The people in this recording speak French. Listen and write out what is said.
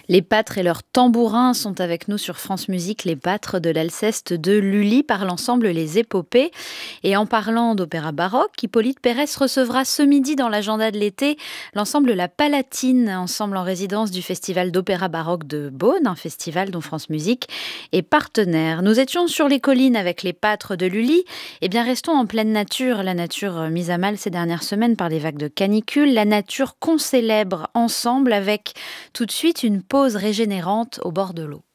Les pâtres et leurs tambourins sont avec nous sur France Musique, les pâtres de l'Alceste de Lully par l'ensemble Les Épopées. Et en parlant d'opéra baroque, Hippolyte Pérès recevra ce midi dans l'agenda de l'été l'ensemble La Palatine, ensemble en résidence du Festival d'opéra baroque de Beaune, un festival dont France Musique est partenaire. Nous étions sur les collines avec les pâtres de Lully. Eh bien, restons en pleine nature, la nature mise à mal ces dernières semaines par les vagues de canicule, la nature qu'on célèbre ensemble avec tout de suite une pause régénérante au bord de l'eau.